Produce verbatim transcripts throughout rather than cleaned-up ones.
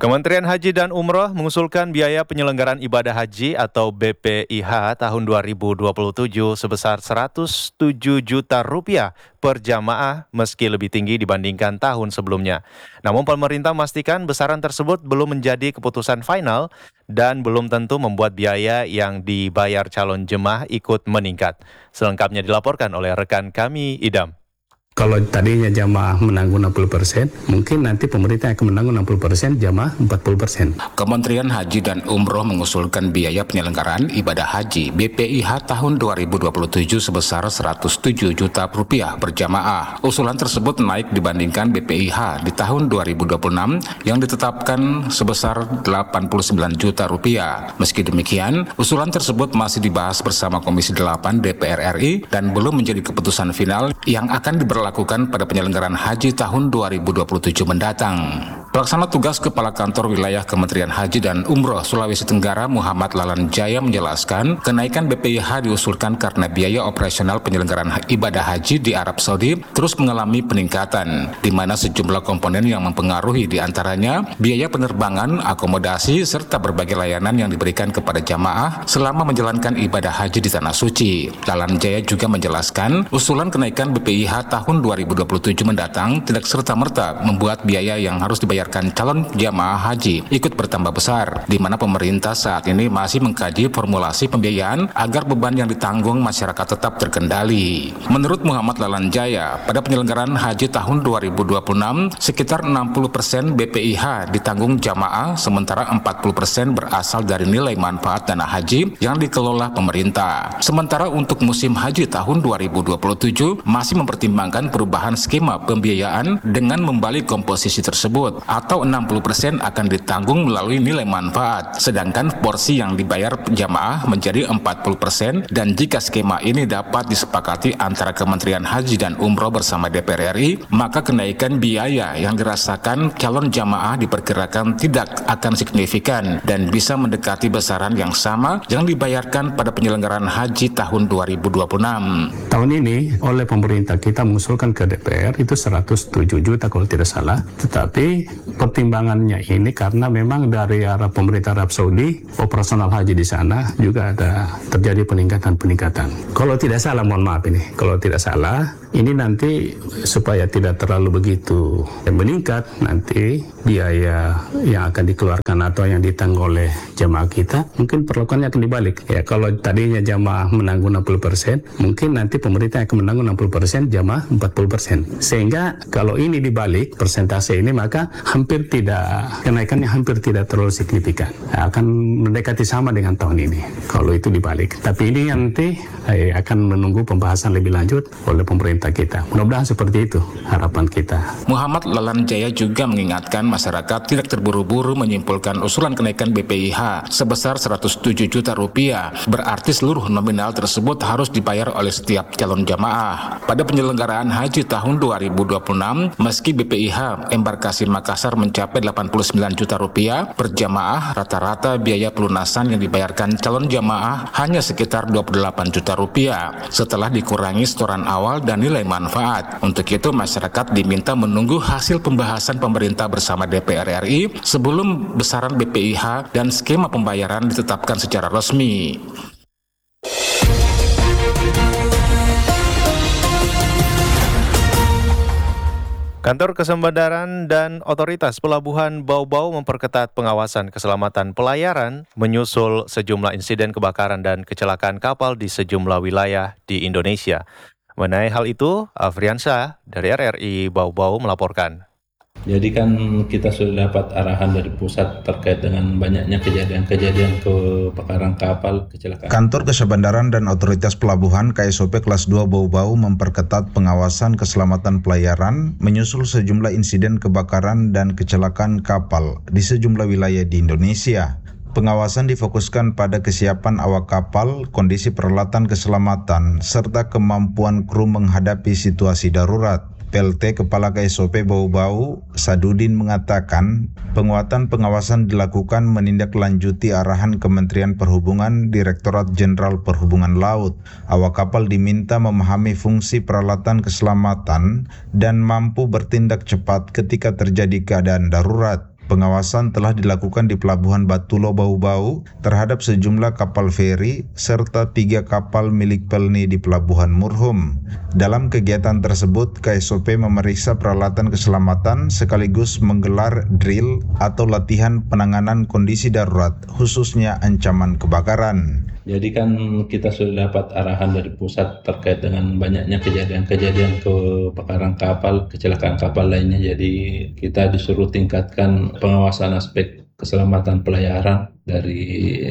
Kementerian Haji dan Umroh mengusulkan biaya penyelenggaraan ibadah haji atau B P I H tahun dua ribu dua puluh tujuh sebesar seratus tujuh juta rupiah per jamaah meski lebih tinggi dibandingkan tahun sebelumnya. Namun pemerintah memastikan besaran tersebut belum menjadi keputusan final dan belum tentu membuat biaya yang dibayar calon jemaah ikut meningkat. Selengkapnya dilaporkan oleh rekan kami Idam. Kalau tadinya jamaah menanggung enam puluh persen, mungkin nanti pemerintah akan menanggung enam puluh persen, jamaah empat puluh persen. Kementerian Haji dan Umroh mengusulkan biaya penyelenggaraan ibadah haji B P I H tahun dua ribu dua puluh tujuh sebesar seratus tujuh juta rupiah per jamaah. Usulan tersebut naik dibandingkan B P I H di tahun dua ribu dua puluh enam yang ditetapkan sebesar delapan puluh sembilan juta rupiah. Meski demikian, usulan tersebut masih dibahas bersama Komisi delapan D P R R I dan belum menjadi keputusan final yang akan diberlakukan lakukan pada penyelenggaraan haji tahun dua ribu dua puluh tujuh mendatang. Pelaksana tugas Kepala Kantor Wilayah Kementerian Haji dan Umroh Sulawesi Tenggara Muhammad Lalan Jaya menjelaskan, kenaikan B P I H diusulkan karena biaya operasional penyelenggaraan ibadah haji di Arab Saudi terus mengalami peningkatan, di mana sejumlah komponen yang mempengaruhi diantaranya biaya penerbangan, akomodasi, serta berbagai layanan yang diberikan kepada jamaah selama menjalankan ibadah haji di Tanah Suci. Lalan Jaya juga menjelaskan, usulan kenaikan B P I H tahun dua ribu dua puluh tujuh mendatang tidak serta-merta membuat biaya yang harus dibayar calon jamaah haji ikut bertambah besar, di mana pemerintah saat ini masih mengkaji formulasi pembiayaan agar beban yang ditanggung masyarakat tetap terkendali. Menurut Muhammad Lalan Jaya, pada penyelenggaraan haji tahun dua ribu dua puluh enam, sekitar enam puluh persen B P I H ditanggung jamaah, sementara empat puluh persen berasal dari nilai manfaat dana haji yang dikelola pemerintah. Sementara untuk musim haji tahun dua ribu dua puluh tujuh masih mempertimbangkan perubahan skema pembiayaan dengan membalik komposisi tersebut, atau enam puluh persen akan ditanggung melalui nilai manfaat, sedangkan porsi yang dibayar jamaah menjadi empat puluh persen, dan jika skema ini dapat disepakati antara Kementerian Haji dan Umroh bersama D P R R I, maka kenaikan biaya yang dirasakan calon jamaah diperkirakan tidak akan signifikan dan bisa mendekati besaran yang sama yang dibayarkan pada penyelenggaraan haji tahun dua ribu dua puluh enam. Tahun ini oleh pemerintah kita mengusulkan ke D P R itu seratus tujuh juta kalau tidak salah, tetapi pertimbangannya ini karena memang dari arah pemerintah Arab Saudi, operasional haji di sana juga ada terjadi peningkatan-peningkatan. Kalau tidak salah, mohon maaf ini, kalau tidak salah, ini nanti supaya tidak terlalu begitu meningkat, nanti biaya yang akan dikeluarkan atau yang ditanggung oleh jamaah kita, mungkin perlakuannya akan dibalik. Ya, kalau tadinya jamaah menanggung enam puluh persen, mungkin nanti pemerintah akan menanggung enam puluh persen, jamaah empat puluh persen. Sehingga kalau ini dibalik, persentase ini, maka hampir tidak, kenaikannya hampir tidak terlalu signifikan. Akan mendekati sama dengan tahun ini kalau itu dibalik. Tapi ini nanti eh, akan menunggu pembahasan lebih lanjut oleh pemerintah kita. Mudah-mudahan seperti itu harapan kita. Muhammad Lalan Jaya juga mengingatkan masyarakat tidak terburu-buru menyimpulkan usulan kenaikan B P I H sebesar seratus tujuh juta rupiah. Berarti seluruh nominal tersebut harus dibayar oleh setiap calon jamaah. Pada penyelenggaraan haji tahun dua ribu dua puluh enam, meski B P I H embarkasi Makassar mencapai delapan puluh sembilan juta rupiah per jamaah, rata-rata biaya pelunasan yang dibayarkan calon jamaah hanya sekitar dua puluh delapan juta rupiah setelah dikurangi setoran awal dan nilai manfaat. Untuk itu masyarakat diminta menunggu hasil pembahasan pemerintah bersama D P R R I sebelum besaran B P I H dan skema pembayaran ditetapkan secara resmi. Kantor Kesebendaran dan Otoritas Pelabuhan Bau-Bau memperketat pengawasan keselamatan pelayaran menyusul sejumlah insiden kebakaran dan kecelakaan kapal di sejumlah wilayah di Indonesia. Mengenai hal itu, Afriansyah dari R R I Bau-Bau melaporkan. Jadi kan kita sudah dapat arahan dari pusat terkait dengan banyaknya kejadian-kejadian kebakaran kapal, kecelakaan. Kantor Kesebendaran dan Otoritas Pelabuhan K S O P Kelas dua Bau-Bau memperketat pengawasan keselamatan pelayaran menyusul sejumlah insiden kebakaran dan kecelakaan kapal di sejumlah wilayah di Indonesia. Pengawasan difokuskan pada kesiapan awak kapal, kondisi peralatan keselamatan, serta kemampuan kru menghadapi situasi darurat. P L T Kepala K S O P Bau-Bau, Sadudin mengatakan, penguatan pengawasan dilakukan menindaklanjuti arahan Kementerian Perhubungan Direktorat Jenderal Perhubungan Laut. Awak kapal diminta memahami fungsi peralatan keselamatan dan mampu bertindak cepat ketika terjadi keadaan darurat. Pengawasan telah dilakukan di Pelabuhan Batulo Bau-Bau terhadap sejumlah kapal feri serta tiga kapal milik Pelni di Pelabuhan Murhum. Dalam kegiatan tersebut, K S O P memeriksa peralatan keselamatan sekaligus menggelar drill atau latihan penanganan kondisi darurat, khususnya ancaman kebakaran. Jadi kan kita sudah dapat arahan dari pusat terkait dengan banyaknya kejadian-kejadian kebakaran kapal, kecelakaan kapal lainnya. Jadi kita disuruh tingkatkan pengawasan aspek keselamatan pelayaran dari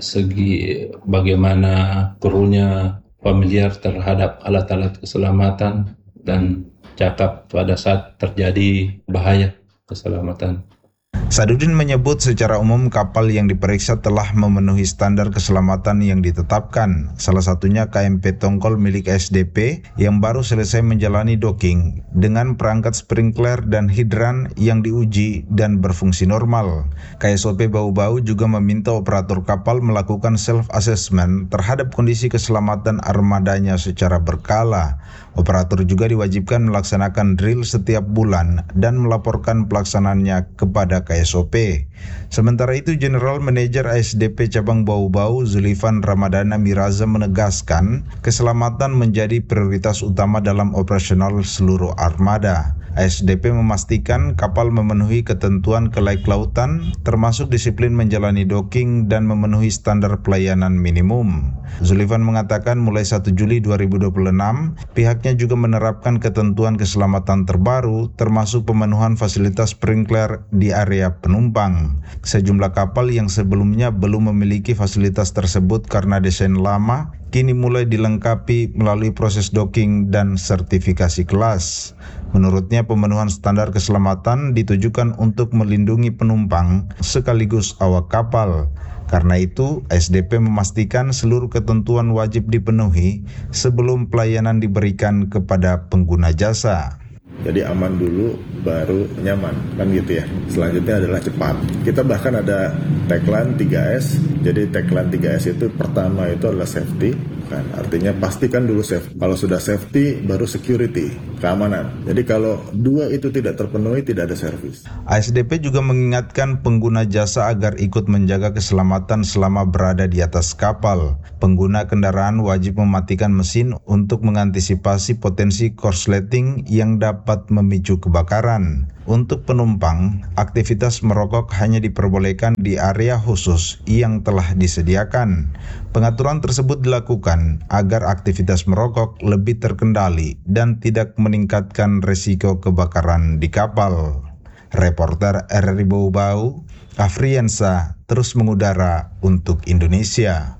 segi bagaimana krunya familiar terhadap alat-alat keselamatan dan cakap pada saat terjadi bahaya keselamatan. Sadudin menyebut secara umum kapal yang diperiksa telah memenuhi standar keselamatan yang ditetapkan. Salah satunya K M P Tongkol milik S D P yang baru selesai menjalani docking dengan perangkat sprinkler dan hidran yang diuji dan berfungsi normal. K S O P Bau-Bau juga meminta operator kapal melakukan self-assessment terhadap kondisi keselamatan armadanya secara berkala. Operator juga diwajibkan melaksanakan drill setiap bulan dan melaporkan pelaksanaannya kepada K S O P. Sementara itu, General Manager A S D P Cabang Bau-Bau Zulifan Ramadana Miraza menegaskan keselamatan menjadi prioritas utama dalam operasional seluruh armada. A S D P memastikan kapal memenuhi ketentuan kelaiklautan termasuk disiplin menjalani docking dan memenuhi standar pelayanan minimum. Zulifan mengatakan mulai satu Juli dua ribu dua puluh enam pihaknya juga menerapkan ketentuan keselamatan terbaru termasuk pemenuhan fasilitas sprinkler di area penumpang. Sejumlah kapal yang sebelumnya belum memiliki fasilitas tersebut karena desain lama kini mulai dilengkapi melalui proses docking dan sertifikasi kelas. Menurutnya, pemenuhan standar keselamatan ditujukan untuk melindungi penumpang sekaligus awak kapal. Karena itu, A S D P memastikan seluruh ketentuan wajib dipenuhi sebelum pelayanan diberikan kepada pengguna jasa. Jadi aman dulu, baru nyaman, kan gitu ya. Selanjutnya adalah cepat. Kita bahkan ada tagline tiga S. Jadi tagline tiga S itu pertama itu adalah safety, kan artinya pastikan dulu safety. Kalau sudah safety, baru security, keamanan. Jadi kalau dua itu tidak terpenuhi, tidak ada servis. A S D P juga mengingatkan pengguna jasa agar ikut menjaga keselamatan selama berada di atas kapal. Pengguna kendaraan wajib mematikan mesin untuk mengantisipasi potensi korsleting yang dapat memicu kebakaran. Untuk penumpang, aktivitas merokok hanya diperbolehkan di area khusus yang telah disediakan. Pengaturan tersebut dilakukan agar aktivitas merokok lebih terkendali dan tidak meningkatkan risiko kebakaran di kapal. Reporter R R I Bau-Bau, Afriansa, terus mengudara untuk Indonesia.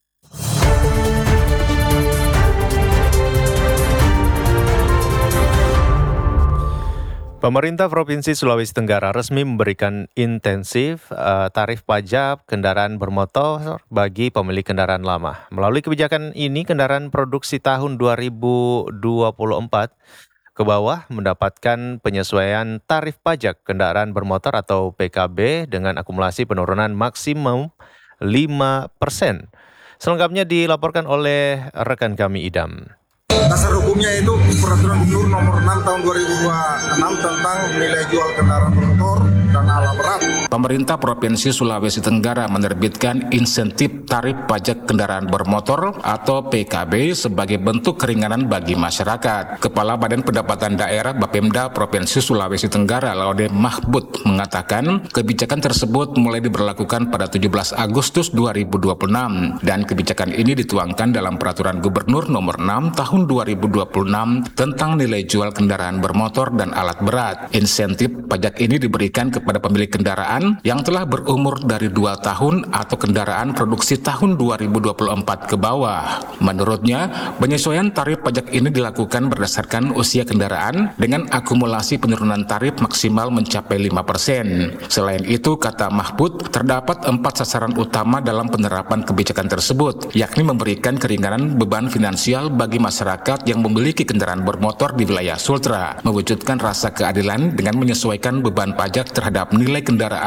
Pemerintah Provinsi Sulawesi Tenggara resmi memberikan intensif uh, tarif pajak kendaraan bermotor bagi pemilik kendaraan lama. Melalui kebijakan ini, kendaraan produksi tahun dua ribu dua puluh empat ke bawah mendapatkan penyesuaian tarif pajak kendaraan bermotor atau P K B dengan akumulasi penurunan maksimum lima persen. Selengkapnya dilaporkan oleh rekan kami Idam. Dasar hukumnya itu Peraturan Gubernur Nomor enam Tahun dua ribu dua puluh enam tentang nilai jual kendaraan bermotor dan alat berat. Pemerintah Provinsi Sulawesi Tenggara menerbitkan insentif tarif pajak kendaraan bermotor atau P K B sebagai bentuk keringanan bagi masyarakat. Kepala Badan Pendapatan Daerah Bapemda Provinsi Sulawesi Tenggara Laude Mahbud mengatakan kebijakan tersebut mulai diberlakukan pada tujuh belas Agustus dua ribu dua puluh enam dan kebijakan ini dituangkan dalam Peraturan Gubernur Nomor enam Tahun dua ribu dua puluh enam tentang nilai jual kendaraan bermotor dan alat berat. Insentif pajak ini diberikan kepada pemilik kendaraan yang telah berumur dari dua tahun atau kendaraan produksi tahun dua ribu dua puluh empat ke bawah. Menurutnya, penyesuaian tarif pajak ini dilakukan berdasarkan usia kendaraan dengan akumulasi penurunan tarif maksimal mencapai lima persen. Selain itu, kata Mahfud, terdapat empat sasaran utama dalam penerapan kebijakan tersebut, yakni memberikan keringanan beban finansial bagi masyarakat yang memiliki kendaraan bermotor di wilayah Sultra, mewujudkan rasa keadilan dengan menyesuaikan beban pajak terhadap nilai kendaraan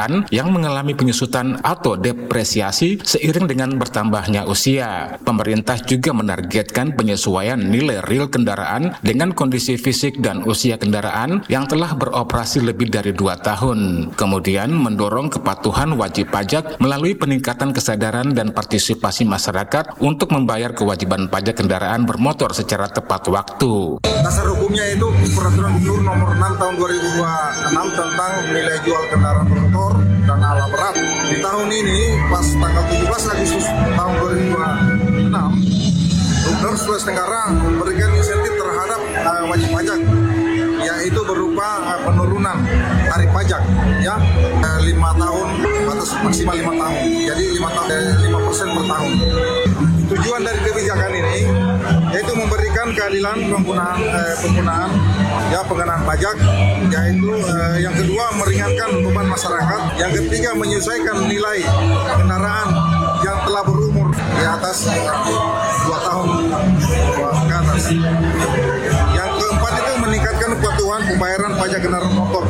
kendaraan yang mengalami penyusutan atau depresiasi seiring dengan bertambahnya usia. Pemerintah juga menargetkan penyesuaian nilai real kendaraan dengan kondisi fisik dan usia kendaraan yang telah beroperasi lebih dari dua tahun. Kemudian mendorong kepatuhan wajib pajak melalui peningkatan kesadaran dan partisipasi masyarakat untuk membayar kewajiban pajak kendaraan bermotor secara tepat waktu. Dasar hukumnya itu Peraturan Gubernur Nomor enam Tahun dua ribu dua puluh enam tentang nilai jual kendaraan bermotor dan alat berat. Di tahun ini, pas tanggal tujuh belas Agustus tahun dua ribu dua puluh enam, Gubernur Sulawesi Tenggara memberikan insentif terhadap uh, wajib pajak, yaitu berupa uh, penurunan tarif pajak, ya uh, lima tahun, batas maksimal lima tahun, jadi lima tahun lima persen per tahun. Tujuan dari kebijakan ini yaitu memberikan keadilan penggunaan eh, penggunaan ya pengenaan pajak, yaitu eh, yang kedua meringankan beban masyarakat, yang ketiga menyesuaikan nilai kendaraan yang telah berumur di atas dua tahun ke atas. Yang keempat itu meningkatkan kepatuhan pembayaran pajak kendaraan motor.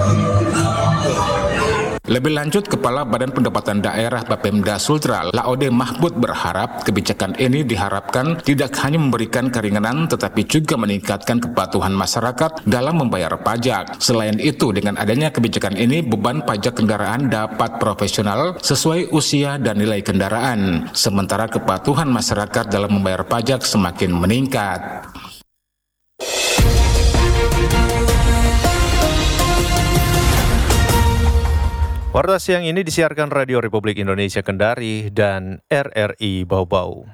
Lebih lanjut, Kepala Badan Pendapatan Daerah Bapemda Sultra, Laode Mahmud berharap kebijakan ini diharapkan tidak hanya memberikan keringanan tetapi juga meningkatkan kepatuhan masyarakat dalam membayar pajak. Selain itu, dengan adanya kebijakan ini, beban pajak kendaraan dapat profesional sesuai usia dan nilai kendaraan, sementara kepatuhan masyarakat dalam membayar pajak semakin meningkat. Warta siang ini disiarkan Radio Republik Indonesia Kendari dan R R I Bau-Bau.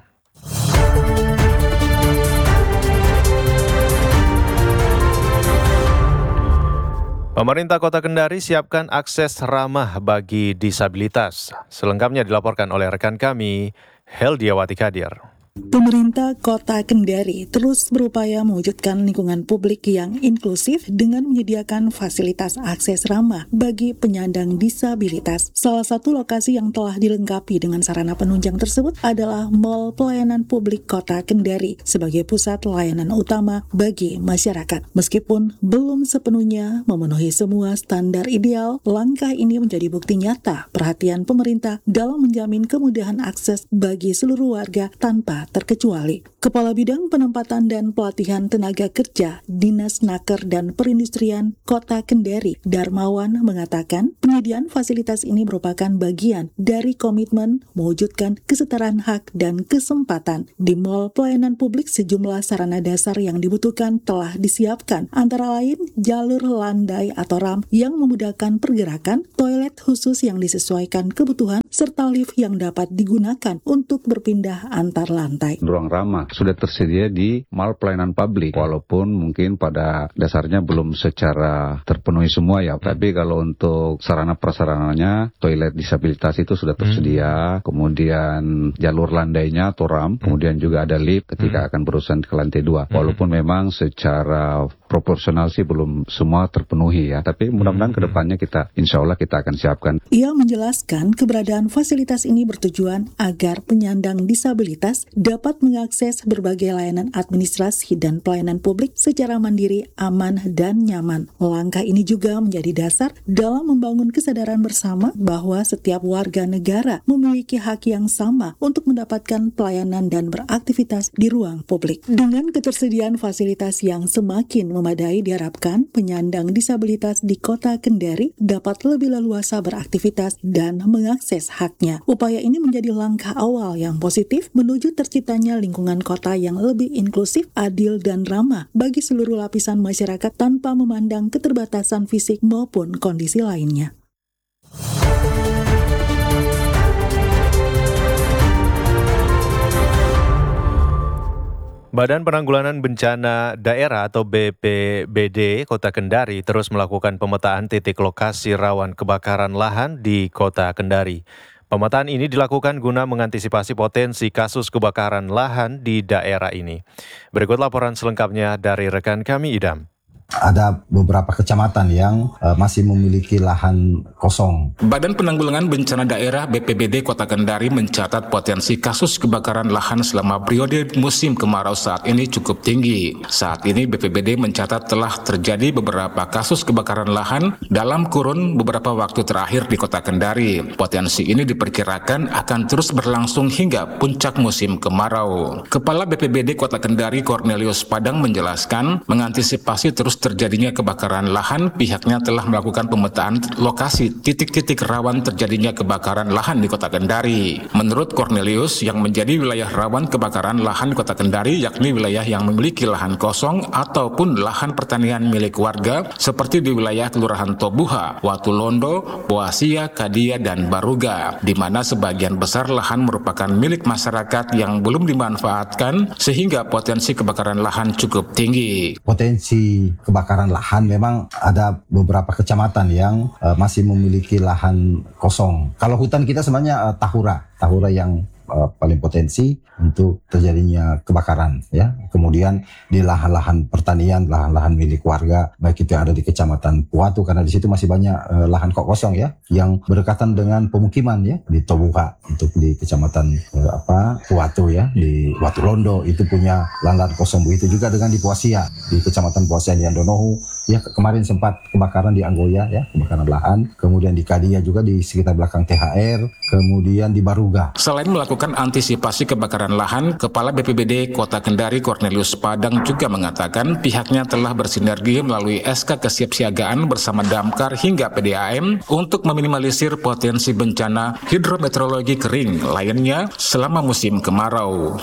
Pemerintah Kota Kendari siapkan akses ramah bagi disabilitas. Selengkapnya dilaporkan oleh rekan kami, Heldiawati Kadir. Pemerintah Kota Kendari terus berupaya mewujudkan lingkungan publik yang inklusif dengan menyediakan fasilitas akses ramah bagi penyandang disabilitas. Salah satu lokasi yang telah dilengkapi dengan sarana penunjang tersebut adalah Mall Pelayanan Publik Kota Kendari sebagai pusat layanan utama bagi masyarakat. Meskipun belum sepenuhnya memenuhi semua standar ideal, langkah ini menjadi bukti nyata perhatian pemerintah dalam menjamin kemudahan akses bagi seluruh warga tanpa terkecuali. Kepala Bidang Penempatan dan Pelatihan Tenaga Kerja Dinas Naker dan Perindustrian Kota Kendari, Darmawan, mengatakan penyediaan fasilitas ini merupakan bagian dari komitmen mewujudkan kesetaraan hak dan kesempatan. Di Mall Pelayanan Publik, sejumlah sarana dasar yang dibutuhkan telah disiapkan, antara lain jalur landai atau ramp yang memudahkan pergerakan, toilet khusus yang disesuaikan kebutuhan, serta lift yang dapat digunakan untuk berpindah antar lantai. Ruang ramah sudah tersedia di Mall Pelayanan Publik, walaupun mungkin pada dasarnya belum secara terpenuhi semua ya, tapi kalau untuk sarana prasarananya, toilet disabilitas itu sudah tersedia, hmm. kemudian jalur landainya atau ramp, kemudian juga ada lift ketika hmm. akan berurusan ke lantai dua, hmm. walaupun memang secara proporsional sih belum semua terpenuhi ya, tapi mudah-mudahan hmm. kedepannya kita, insya Allah kita akan siapkan. Ia menjelaskan keberadaan fasilitas ini bertujuan agar penyandang disabilitas dapat mengakses berbagai layanan administrasi dan pelayanan publik secara mandiri, aman, dan nyaman. Langkah ini juga menjadi dasar dalam membangun kesadaran bersama bahwa setiap warga negara memiliki hak yang sama untuk mendapatkan pelayanan dan beraktivitas di ruang publik. Dengan ketersediaan fasilitas yang semakin memadai, diharapkan penyandang disabilitas di Kota Kendari dapat lebih leluasa beraktivitas dan mengakses haknya. Upaya ini menjadi langkah awal yang positif menuju terciptanya lingkungan kota yang lebih inklusif, adil, dan ramah bagi seluruh lapisan masyarakat tanpa memandang keterbatasan fisik maupun kondisi lainnya. Badan Penanggulangan Bencana Daerah atau B P B D Kota Kendari terus melakukan pemetaan titik lokasi rawan kebakaran lahan di Kota Kendari. Pemetaan ini dilakukan guna mengantisipasi potensi kasus kebakaran lahan di daerah ini. Berikut laporan selengkapnya dari rekan kami Idam. ada beberapa kecamatan yang uh, masih memiliki lahan kosong. Badan Penanggulangan Bencana Daerah B P B D Kota Kendari mencatat potensi kasus kebakaran lahan selama periode musim kemarau saat ini cukup tinggi. Saat ini B P B D mencatat telah terjadi beberapa kasus kebakaran lahan dalam kurun beberapa waktu terakhir di Kota Kendari. Potensi ini diperkirakan akan terus berlangsung hingga puncak musim kemarau. Kepala B P B D Kota Kendari Cornelius Padang menjelaskan, mengantisipasi terus terjadinya kebakaran lahan, pihaknya telah melakukan pemetaan lokasi titik-titik rawan terjadinya kebakaran lahan di Kota Kendari. Menurut Cornelius, yang menjadi wilayah rawan kebakaran lahan di Kota Kendari yakni wilayah yang memiliki lahan kosong ataupun lahan pertanian milik warga seperti di wilayah Kelurahan Tobuha, Watulondo, Boasia, Kadia, dan Baruga, di mana sebagian besar lahan merupakan milik masyarakat yang belum dimanfaatkan sehingga potensi kebakaran lahan cukup tinggi. Potensi kebakaran lahan memang ada beberapa kecamatan yang uh, masih memiliki lahan kosong. Kalau hutan kita sebenarnya uh, Tahura, Tahura yang uh, paling potensi untuk terjadinya kebakaran, ya. Kemudian di lahan-lahan pertanian, lahan-lahan milik warga, baik itu yang ada di Kecamatan Puatu, karena di situ masih banyak uh, lahan kok kosong, ya, yang berdekatan dengan pemukiman, ya, di Tobuha untuk di Kecamatan uh, apa Puatu, ya, di Watulondo itu punya lahan-lahan kosong. Begitu juga dengan di Boasia, di Kecamatan Boasia di Andonohu, ya, kemarin sempat kebakaran di Anggoya, ya, kebakaran lahan. Kemudian di Kadia juga di sekitar belakang T H R, kemudian di Baruga. Selain melakukan antisipasi kebakaran lahan, Kepala B P B D Kota Kendari Cornelius Padang juga mengatakan pihaknya telah bersinergi melalui S K kesiapsiagaan bersama Damkar hingga P D A M untuk meminimalisir potensi bencana hidrometeorologi kering lainnya selama musim kemarau.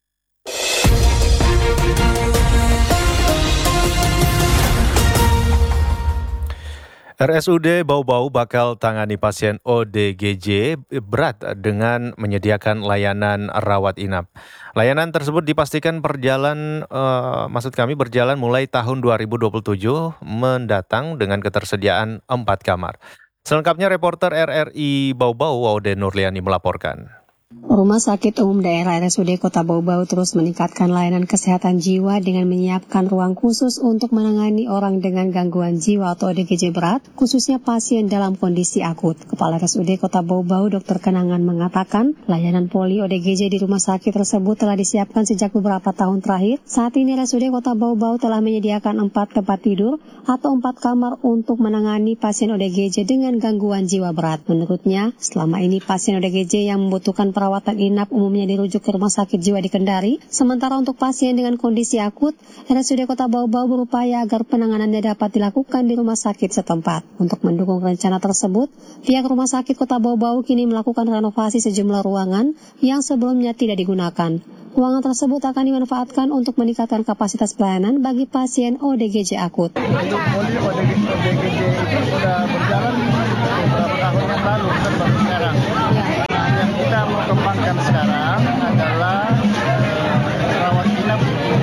R S U D Bau-Bau bakal tangani pasien O D G J berat dengan menyediakan layanan rawat inap. Layanan tersebut dipastikan berjalan, uh, maksud kami berjalan mulai tahun dua ribu dua puluh tujuh mendatang dengan ketersediaan empat kamar. Selengkapnya reporter R R I Bau-Bau Waude Nurliani melaporkan. Rumah Sakit Umum Daerah R S U D Kota Bau-Bau terus meningkatkan layanan kesehatan jiwa dengan menyiapkan ruang khusus untuk menangani orang dengan gangguan jiwa atau O D G J berat, khususnya pasien dalam kondisi akut. Kepala R S U D Kota Bau-Bau Dokter Kenangan mengatakan, layanan poli O D G J di rumah sakit tersebut telah disiapkan sejak beberapa tahun terakhir. Saat ini R S U D Kota Bau-Bau telah menyediakan empat tempat tidur atau empat kamar untuk menangani pasien O D G J dengan gangguan jiwa berat. Menurutnya, selama ini pasien O D G J yang membutuhkan perawatan inap umumnya dirujuk ke rumah sakit jiwa di Kendari, sementara untuk pasien dengan kondisi akut, R S U D Kota Bau-Bau berupaya agar penanganannya dapat dilakukan di rumah sakit setempat. Untuk mendukung rencana tersebut, pihak rumah sakit Kota Bau-Bau kini melakukan renovasi sejumlah ruangan yang sebelumnya tidak digunakan. Ruangan tersebut akan dimanfaatkan untuk meningkatkan kapasitas pelayanan bagi pasien O D G J akut. Untuk poli O D G J itu sudah berjalan beberapa tahun yang lalu, bukan baru sekarang. Yang kita mau kembangkan sekarang adalah uh, rawat inap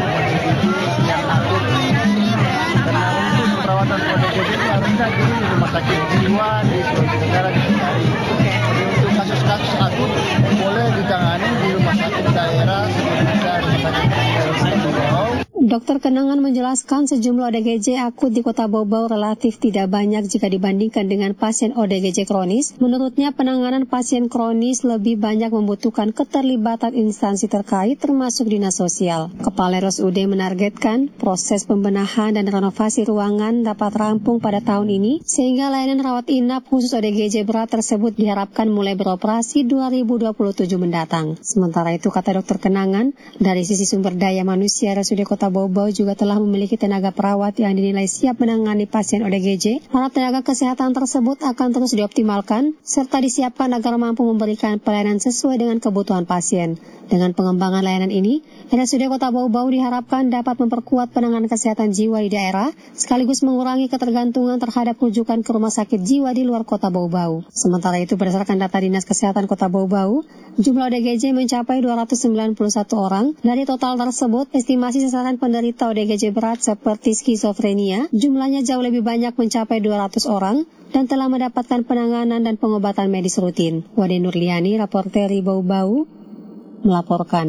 yang akut. Karena untuk perawatan O D G J ini harusnya di rumah sakit jiwa di Sulawesi Tenggara di Kendari. Jadi untuk kasus-kasus akut boleh ditangani di rumah sakit daerah seperti rumah sakit daerah. Dokter Kenangan menjelaskan sejumlah O D G J akut di Kota Bau-Bau relatif tidak banyak jika dibandingkan dengan pasien O D G J kronis. Menurutnya, penanganan pasien kronis lebih banyak membutuhkan keterlibatan instansi terkait termasuk dinas sosial. Kepala R S U D menargetkan proses pembenahan dan renovasi ruangan dapat rampung pada tahun ini sehingga layanan rawat inap khusus O D G J berat tersebut diharapkan mulai beroperasi dua ribu dua puluh tujuh mendatang. Sementara itu, kata Dokter Kenangan, dari sisi sumber daya manusia R S U D Kota Bau-Bau juga telah memiliki tenaga perawat yang dinilai siap menangani pasien O D G J. Para tenaga kesehatan tersebut akan terus dioptimalkan serta disiapkan agar mampu memberikan pelayanan sesuai dengan kebutuhan pasien. Dengan pengembangan layanan ini, R S U D Kota Bau-Bau diharapkan dapat memperkuat penanganan kesehatan jiwa di daerah sekaligus mengurangi ketergantungan terhadap rujukan ke rumah sakit jiwa di luar Kota Bau-Bau. Sementara itu, berdasarkan data Dinas Kesehatan Kota Bau-Bau, jumlah O D G J mencapai dua ratus sembilan puluh satu orang. Dari total tersebut, estimasi sasaran penderita O D G J berat seperti skizofrenia jumlahnya jauh lebih banyak mencapai dua ratus orang dan telah mendapatkan penanganan dan pengobatan medis rutin. Wade Nurliani, reporter Bau-Bau, melaporkan.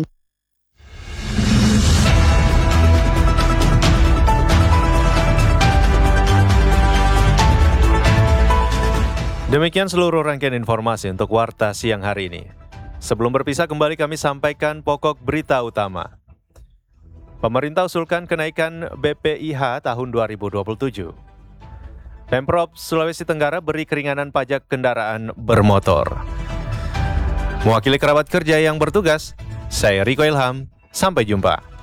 Demikian seluruh rangkaian informasi untuk Warta siang hari ini. Sebelum berpisah kembali kami sampaikan pokok berita utama. Pemerintah usulkan kenaikan B P I H tahun dua ribu dua puluh tujuh. Pemprov Sulawesi Tenggara beri keringanan pajak kendaraan bermotor. Mewakili kerabat kerja yang bertugas, saya Riko Ilham. Sampai jumpa.